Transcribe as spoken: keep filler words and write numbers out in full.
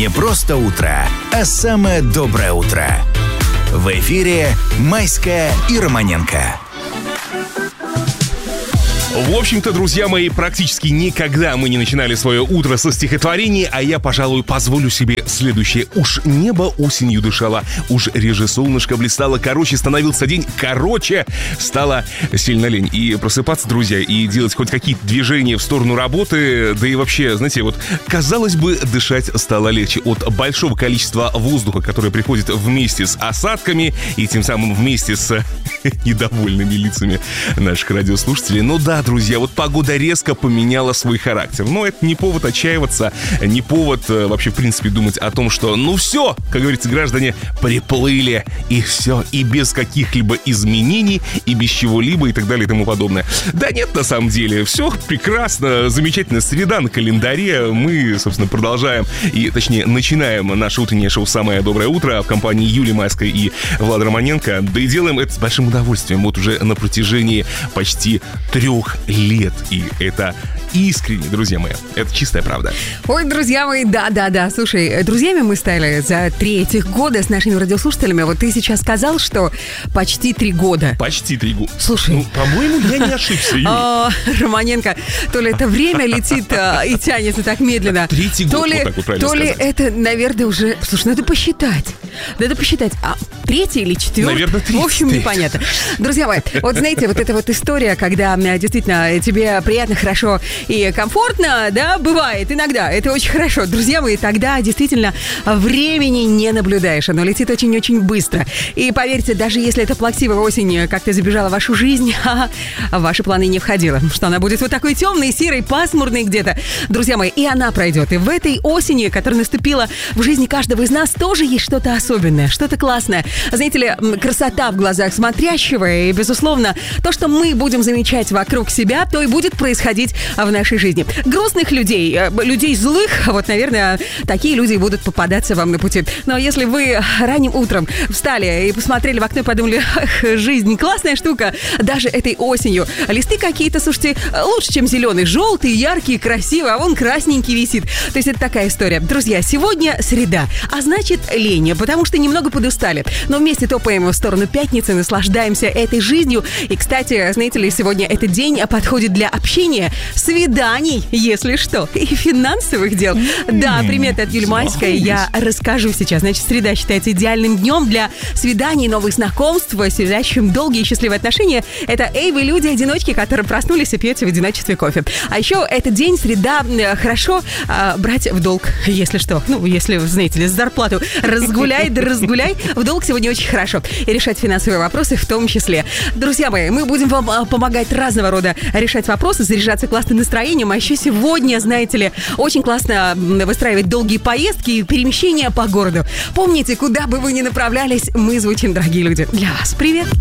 Не просто утро, а самое доброе утро. В эфире Майская и Романенко. В общем-то, друзья мои, практически никогда мы не начинали свое утро со стихотворений, а я, пожалуй, позволю себе следующее. Уж небо осенью дышало, уж реже солнышко блистало, короче становился день, короче стало сильно лень. И просыпаться, друзья, и делать хоть какие-то движения в сторону работы, да и вообще, знаете, вот, казалось бы, дышать стало легче от большого количества воздуха, которое приходит вместе с осадками и тем самым вместе с недовольными лицами наших радиослушателей. Ну да, друзья, вот погода резко поменяла свой характер. Но это не повод отчаиваться, не повод вообще, в принципе, думать о том, что, ну все, как говорится, граждане, приплыли, и все, и без каких-либо изменений, и без чего-либо, и так далее, и тому подобное. Да нет, на самом деле, все прекрасно, замечательно, среда на календаре. Мы, собственно, продолжаем, и, точнее, начинаем наше утреннее шоу «Самое доброе утро» в компании Юлии Майской и Влада Романенко. Да и делаем это с большим удовольствием. Вот уже на протяжении почти трех лет. И это искренне, друзья мои. Это чистая правда. Ой, друзья мои, да-да-да. Слушай, друзьями мы стали за три этих года с нашими радиослушателями. Вот ты сейчас сказал, что почти три года. Почти три года. Слушай. Ну, по-моему, я не ошибся, Юль. Романенко, то ли это время летит и тянется так медленно. Третий год, то ли, вот так вот правильно то ли сказать. это, наверное, уже... Слушай, надо посчитать. Надо посчитать. А третий или четвертый? Наверное, третий. В общем, непонятно. Друзья мои, вот знаете, вот эта вот история, когда действительно тебе приятно, хорошо и комфортно, да, бывает иногда. Это очень хорошо. Друзья мои, тогда действительно времени не наблюдаешь. Оно летит очень-очень быстро. И поверьте, даже если эта плаксивая осень как-то забежала в вашу жизнь, в ваши планы не входила. Что она будет вот такой темной, серой, пасмурной где-то. Друзья мои, и она пройдет. И в этой осени, которая наступила в жизни каждого из нас, тоже есть что-то особенное, что-то классное. Знаете ли, красота в глазах смотрящего и, безусловно, то, что мы будем замечать вокруг себя, то и будет происходить в нашей жизни. Грустных людей, людей злых, вот, наверное, такие люди будут попадаться вам на пути. Но если вы ранним утром встали и посмотрели в окно и подумали, ах, жизнь классная штука, даже этой осенью. Листы какие-то, слушайте, лучше, чем зеленый. Желтый, яркий, красивый, а вон красненький висит. То есть это такая история. Друзья, сегодня среда, а значит лень, потому что немного подустали. Но вместе топаем в сторону пятницы, наслаждаемся этой жизнью. И, кстати, знаете ли, сегодня этот день подходит для общения, свиданий, если что, и финансовых дел. Да, приметы от Юли Майской я расскажу сейчас. Значит, среда считается идеальным днем для свиданий, новых знакомств, связующим долгие и счастливые отношения. Это, эй, вы люди-одиночки, которые проснулись и пьете в одиночестве кофе. А еще этот день, среда, хорошо а, брать в долг, если что. Ну, если, знаете ли, зарплату разгуляй, да разгуляй. В долг сегодня очень хорошо. И решать финансовые вопросы в том числе. Друзья мои, мы будем вам помогать разного рода решать вопросы, заряжаться классным настроением. А еще сегодня, знаете ли, очень классно выстраивать долгие поездки и перемещения по городу. Помните, куда бы вы ни направлялись, мы звучим, дорогие люди. Для вас привет!